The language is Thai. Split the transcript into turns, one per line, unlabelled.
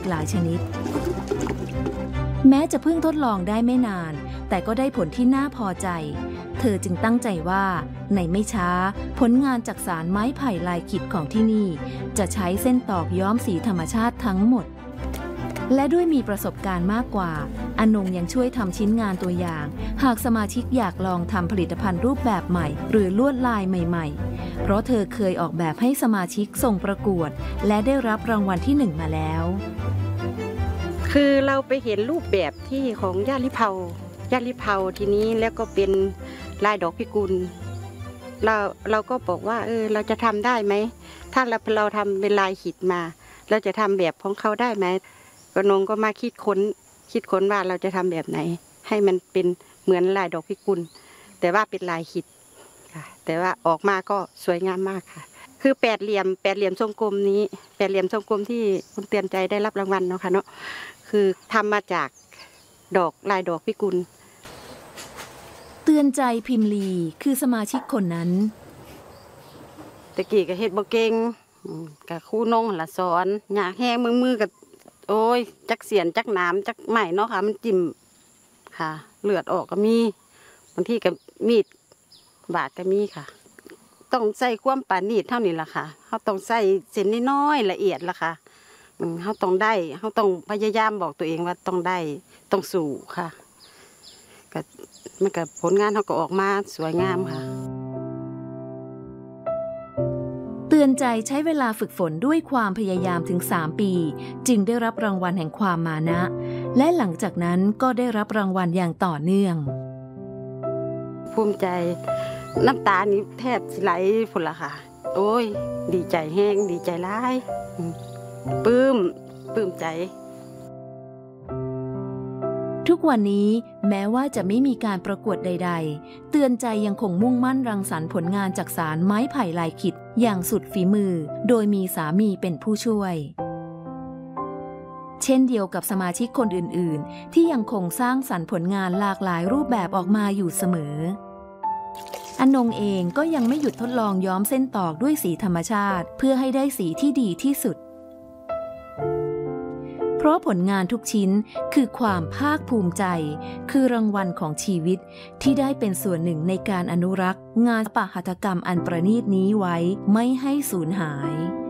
หลายชนิดแม้จะเพิ่งทดลองได้ไม่นานแต่ก็ได้ผลที่น่าพอใจเธอจึงตั้งใจว่าในไม่ช้าผลงานจากสารไม้ไผ่ลายขิดของที่นี่จะใช้เส้นตอกย้อมสีธรรมชาติทั้งหมดและด้วยมีประสบการณ์มากกว่าอนงยังช่วยทำชิ้นงานตัวอย่างหากสมาชิกอยากลองทำผลิตภัณฑ์รูปแบบใหม่หรือลวดลายใหม่ๆเพราะเธอเคยออกแบบให้สมาชิกส่งประกวดและได้รับรางวัลที่1มาแล้ว
คือเราไปเห็นรูปแบบที่ของย่าลิเผาทีนี้แล้วก็เป็นลายดอกพิกุลเราก็บอกว่าเราจะทำได้ไหมถ้าเราทำเป็นลายขิดมาเราจะทำแบบของเขาได้ไหมก็นงก็มาคิดค้นว่าเราจะทำแบบไหนให้มันเป็นเหมือนลายดอกพิกุลแต่ว่าเป็นลายขิดค่ะแต่ว่าออกมาก็สวยงามมากค่ะคือแปดเหลี่ยมทรงกลมนี้แปดเหลี่ยมทรงกลมที่คุณเตือนใจได้รับรางวัลเนาะค่ะเนาะคือทำมาจากลายดอกพิกุล
เตือนใจพิมลีคือสมาชิกคนนั้น
ตะกี้ก็เฮ็ดบ่เก่งกับครูนงละสอนอยากแห้งมือกับโอ้ยจักเสียนจักน้ำจักไหมเนาะค่ะมันจิ้มค่ะเลือดออกก็มีบางทีก็มีดบาดก็มีค่ะต้องใส่ความปราณีตเท่านี้ล่ะค่ะเขาต้องใส่เส้นน้อยๆละเอียดล่ะค่ะเขาต้องพยายามบอกตัวเองว่าต้องได้ต้องสู้ค่ะก็มันกับผลงานเขาก็ออกมาสวยงามค่ะ
เตือนใจใช้เวลาฝึกฝนด้วยความพยายามถึง3 ปีจึงได้รับรางวัลแห่งความมานะและหลังจากนั้นก็ได้รับรางวัลอย่างต่อเนื่อง
ภูมิใจน้ำตานี้แทบสิไหลพุ่นละค่ะโอ้ยดีใจแห้งดีใจร้ายปลื้มใจ
ทุกวันนี้แม้ว่าจะไม่มีการประกวดใดๆเตือนใจยังคงมุ่งมั่นรังสรรค์ผลงานจากสารไม้ไผ่ลายขิดอย่างสุดฝีมือโดยมีสามีเป็นผู้ช่วยเช่นเดียวกับสมาชิกคนอื่นๆที่ยังคงสร้างสรรค์ผลงานหลากหลายรูปแบบออกมาอยู่เสมออนงเองก็ยังไม่หยุดทดลองย้อมเส้นตอกด้วยสีธรรมชาติเพื่อให้ได้สีที่ดีที่สุดเพราะผลงานทุกชิ้นคือความภาคภูมิใจคือรางวัลของชีวิตที่ได้เป็นส่วนหนึ่งในการอนุรักษ์งานศิลปหัตถกรรมอันประณีตนี้ไว้ไม่ให้สูญหาย